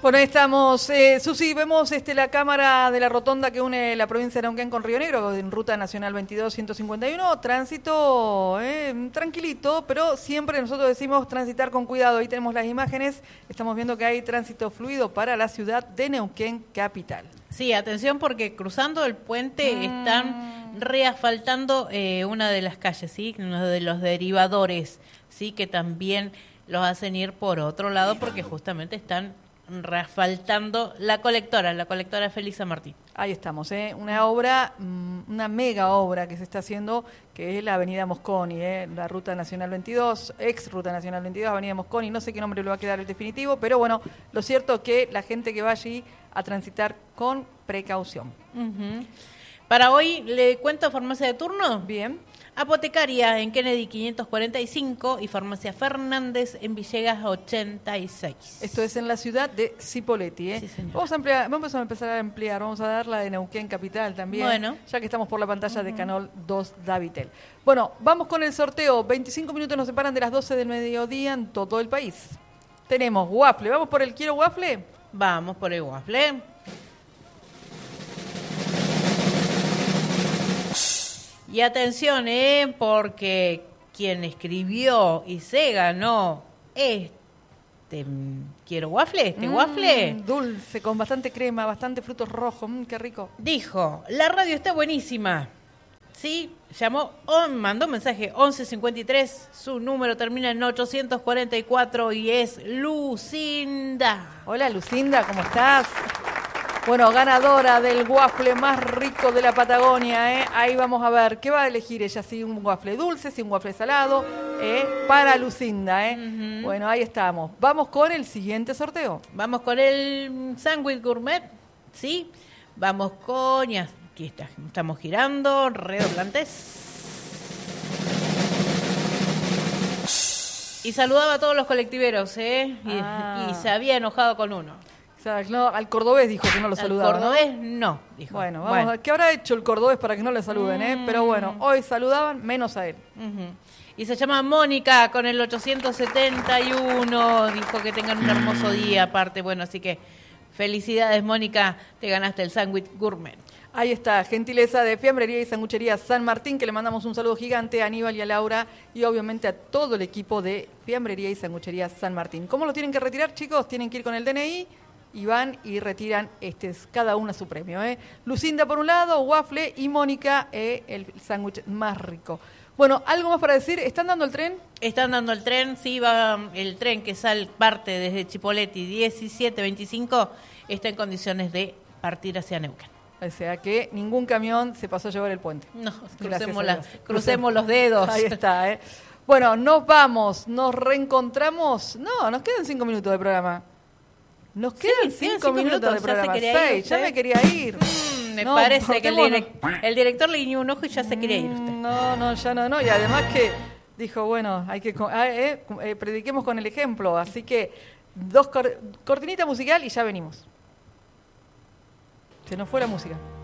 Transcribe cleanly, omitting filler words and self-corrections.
Bueno, ahí estamos. Susi, vemos la cámara de la rotonda que une la provincia de Neuquén con Río Negro, en Ruta Nacional 22-151. Tránsito tranquilito, pero siempre nosotros decimos transitar con cuidado. Ahí tenemos las imágenes. Estamos viendo que hay tránsito fluido para la ciudad de Neuquén capital. Sí, atención porque cruzando el puente están reasfaltando una de las calles, ¿sí? Uno de los derivadores, ¿sí? Que también los hacen ir por otro lado porque justamente están reasfaltando la colectora Félix San Martín. Ahí estamos, una obra, una mega obra que se está haciendo, que es la Avenida Mosconi, la Ruta Nacional 22, ex Ruta Nacional 22, Avenida Mosconi, no sé qué nombre le va a quedar el definitivo, pero bueno, lo cierto es que la gente que va allí a transitar con precaución. Uh-huh. Para hoy, ¿le cuento farmacia de turno? Bien. Apotecaria en Kennedy 545 y Farmacia Fernández en Villegas 86. Esto es en la ciudad de Cipolletti. Sí, señor. Vamos a empezar a ampliar, vamos a dar la de Neuquén Capital también, bueno, ya que estamos por la pantalla de Canal 2 Davitel. Bueno, vamos con el sorteo. 25 minutos nos separan de las 12 del mediodía en todo el país. Tenemos waffle. ¿Vamos por el quiero waffle? Vamos por el waffle. Y atención, porque quien escribió y se ganó quiero waffle, waffle. Dulce, con bastante crema, bastante frutos rojos, qué rico. Dijo, la radio está buenísima. Sí, llamó, mandó un mensaje 1153, su número termina en 844 y es Lucinda. Hola Lucinda, ¿cómo estás? Bueno, ganadora del waffle más rico de la Patagonia, Ahí vamos a ver, ¿qué va a elegir ella? Si un waffle dulce, si un waffle salado, para Lucinda, Uh-huh. Bueno, ahí estamos. Vamos con el siguiente sorteo. Vamos con el sándwich gourmet, ¿sí? Vamos con, y aquí estamos girando, redoblantes. Y saludaba a todos los colectiveros, Y se había enojado con uno. O sea, no, al cordobés dijo que no lo saludaba. Al cordobés no, dijo. Bueno, vamos a ver, ¿qué habrá hecho el cordobés para que no le saluden, Pero bueno, hoy saludaban menos a él. Uh-huh. Y se llama Mónica con el 871, dijo que tengan un hermoso día aparte. Bueno, así que felicidades, Mónica, te ganaste el sándwich gourmet. Ahí está, gentileza de Fiambrería y Sanguchería San Martín, que le mandamos un saludo gigante a Aníbal y a Laura y obviamente a todo el equipo de Fiambrería y Sanguchería San Martín. ¿Cómo lo tienen que retirar, chicos? Tienen que ir con el DNI y van y retiran cada una su premio. Lucinda por un lado, waffle, y Mónica el sándwich más rico. Bueno, ¿algo más para decir? ¿Están dando el tren? Están dando el tren, sí, va el tren que parte desde Chipolletti 1725, está en condiciones de partir hacia Neuquén. O sea que ningún camión se pasó a llevar el puente. No, crucemos los dedos. Ahí está, Bueno, nos vamos, nos reencontramos. No, nos quedan 5 minutos de programa. Nos quedan 5 minutos de programa. Ya me quería ir. Me parece que el director le guiñó un ojo y ya se quería ir usted. No, ya no. Y además que dijo, bueno, hay que prediquemos con el ejemplo. Así que cortinita musical y ya venimos. Se nos fue la música.